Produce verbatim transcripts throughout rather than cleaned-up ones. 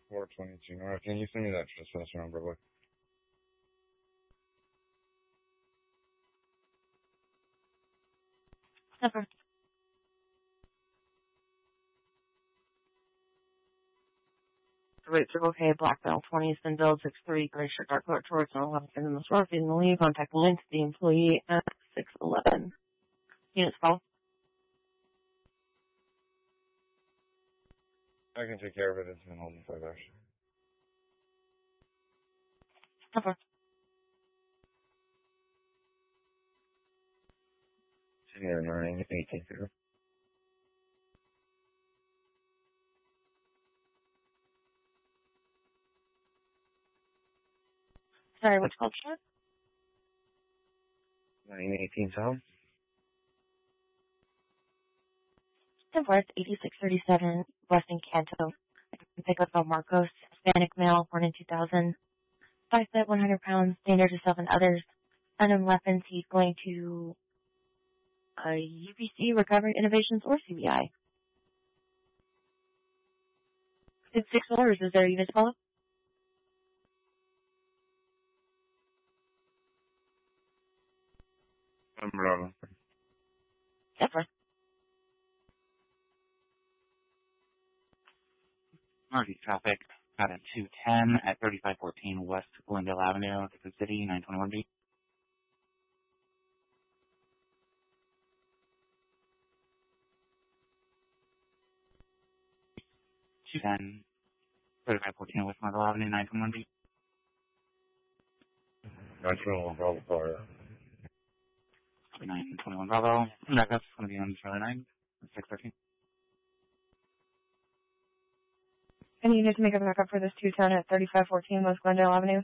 four twenty-two North. Can you send me that trespass number, boy? Never. Right, Circle K, Black Belt twenty, Spin Build six three, Gray Shirt, Dark Coat, Towards and eleven, in the store, feeding the lead, contact the link to the employee at six eleven. Units call. I can take care of it. It's been holding five hours. Never. Senior nine eighteen zero. Sorry, what's called short? nine eighteen South. Temporary, eighty-six thirty-seven, West Encanto. Pick up Marcos, Hispanic male, born in two thousand. Five foot, one hundred pounds, danger to self and others. Unknown weapons, he's going to uh, U P C, Recovery Innovations, or C B I. It's six orders. Is there a unit follow? Umbrella. Never. Emergency traffic out at two ten at thirty-five fourteen West Glendale Avenue, Texas City, nine twenty-one B. two ten, thirty-five fourteen West Glendale Avenue, nine twenty-one B. nine twenty-one Bravo Florida. nine twenty-one Bravo. Backup's going to be on Charlie nine, six thirteen. Any unit to make a backup for this two ten at thirty-five fourteen West Glendale Avenue?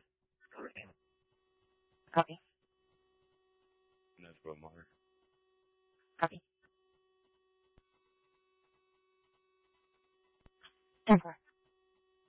Copy. That's what more. Copy. Temper.